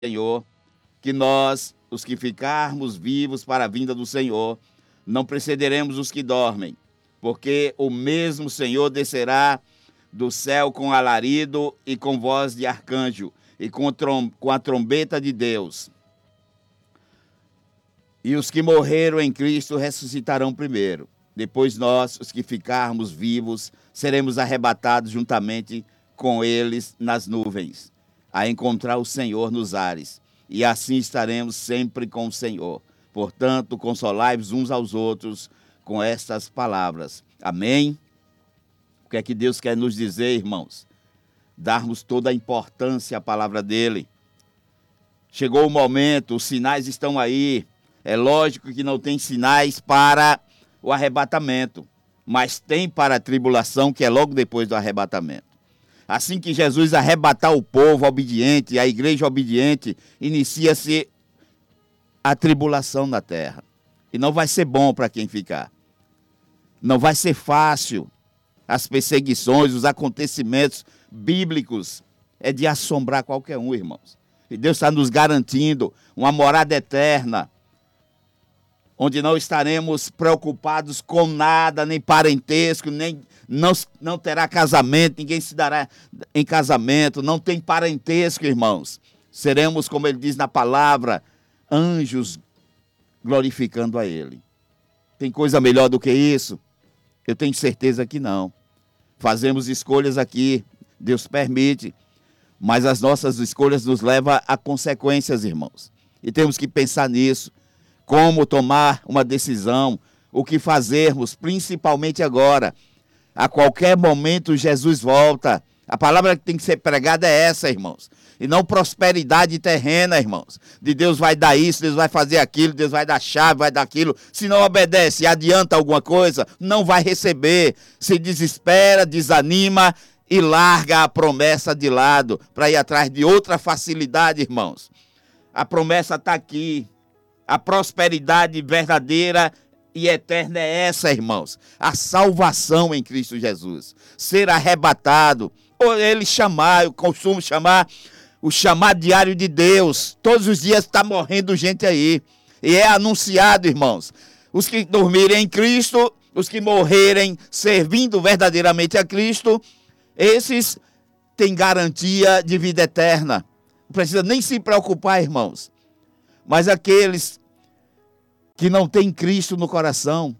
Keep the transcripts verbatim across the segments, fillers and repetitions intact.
Senhor, que nós, os que ficarmos vivos para a vinda do Senhor, não precederemos os que dormem, porque o mesmo Senhor descerá do céu com alarido e com voz de arcanjo e com, trom com a trombeta de Deus. E os que morreram em Cristo ressuscitarão primeiro. Depois nós, os que ficarmos vivos, seremos arrebatados juntamente com eles nas nuvens, a encontrar o Senhor nos ares. E assim estaremos sempre com o Senhor. Portanto, consolai-vos uns aos outros com estas palavras. Amém? O que é que Deus quer nos dizer, irmãos? Darmos toda a importância à palavra dele. Chegou o momento, os sinais estão aí. É lógico que não tem sinais para o arrebatamento, mas tem para a tribulação, que é logo depois do arrebatamento. Assim que Jesus arrebatar o povo obediente, a igreja obediente, inicia-se a tribulação na terra. E não vai ser bom para quem ficar. Não vai ser fácil. As perseguições, os acontecimentos bíblicos, é de assombrar qualquer um, irmãos. E Deus está nos garantindo uma morada eterna, onde não estaremos preocupados com nada, nem parentesco, nem não, não terá casamento, ninguém se dará em casamento, não tem parentesco, irmãos. Seremos, como ele diz na palavra, anjos glorificando a ele. Tem coisa melhor do que isso? Eu tenho certeza que não. Fazemos escolhas aqui, Deus permite, mas as nossas escolhas nos levam a consequências, irmãos. E temos que pensar nisso. Como tomar uma decisão, o que fazermos, principalmente agora. A qualquer momento Jesus volta. A palavra que tem que ser pregada é essa, irmãos. E não prosperidade terrena, irmãos. De Deus vai dar isso, Deus vai fazer aquilo, Deus vai dar chave, vai dar aquilo. Se não obedece e adianta alguma coisa, não vai receber. Se desespera, desanima e larga a promessa de lado para ir atrás de outra facilidade, irmãos. A promessa está aqui. A prosperidade verdadeira e eterna é essa, irmãos. A salvação em Cristo Jesus. Ser arrebatado. Ou ele chamar, eu costumo chamar o chamado diário de Deus. Todos os dias está morrendo gente aí. E é anunciado, irmãos. Os que dormirem em Cristo, os que morrerem servindo verdadeiramente a Cristo, esses têm garantia de vida eterna. Não precisa nem se preocupar, irmãos. Mas aqueles que não têm Cristo no coração,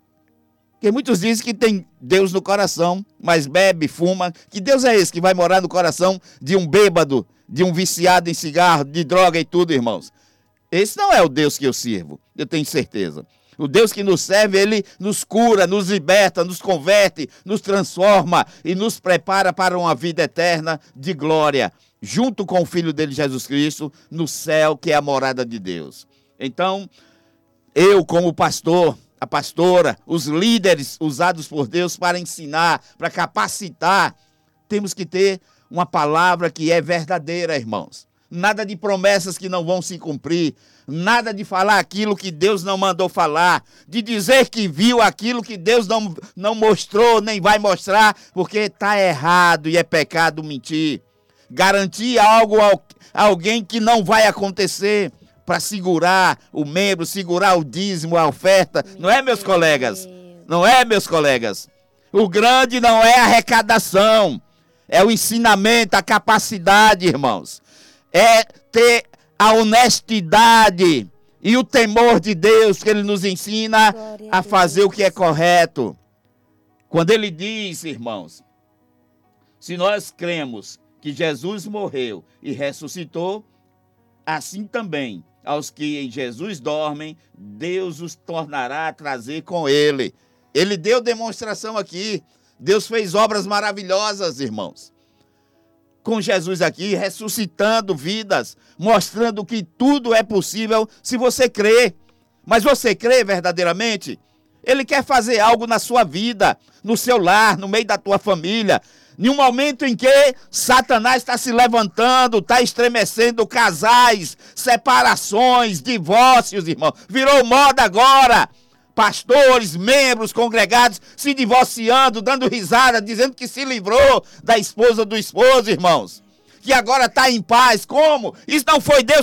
porque muitos dizem que tem Deus no coração, mas bebe, fuma. Que Deus é esse que vai morar no coração de um bêbado, de um viciado em cigarro, de droga e tudo, irmãos? Esse não é o Deus que eu sirvo, eu tenho certeza. O Deus que nos serve, ele nos cura, nos liberta, nos converte, nos transforma e nos prepara para uma vida eterna de glória, junto com o Filho dele, Jesus Cristo, no céu, que é a morada de Deus. Então, eu como pastor, a pastora, os líderes usados por Deus para ensinar, para capacitar, temos que ter uma palavra que é verdadeira, irmãos. Nada de promessas que não vão se cumprir, nada de falar aquilo que Deus não mandou falar, de dizer que viu aquilo que Deus não, não mostrou, nem vai mostrar, porque está errado e é pecado mentir. Garantir algo a alguém que não vai acontecer, para segurar o membro, segurar o dízimo, a oferta. Não é, meus colegas? Não é, meus colegas? O grande não é a arrecadação, é o ensinamento, a capacidade, irmãos. É ter a honestidade e o temor de Deus, que ele nos ensina a fazer o que é correto. Quando ele diz, irmãos, se nós cremos que Jesus morreu e ressuscitou, assim também, aos que em Jesus dormem, Deus os tornará a trazer com ele. Ele deu demonstração aqui. Deus fez obras maravilhosas, irmãos. Com Jesus aqui, ressuscitando vidas, mostrando que tudo é possível se você crê. Mas você crê verdadeiramente? Ele quer fazer algo na sua vida, no seu lar, no meio da tua família. Em um momento em que Satanás está se levantando, está estremecendo casais, separações, divórcios, irmão. Virou moda agora. Pastores, membros, congregados se divorciando, dando risada, dizendo que se livrou da esposa do esposo, irmãos. que agora está em paz. Como? Isso não foi Deus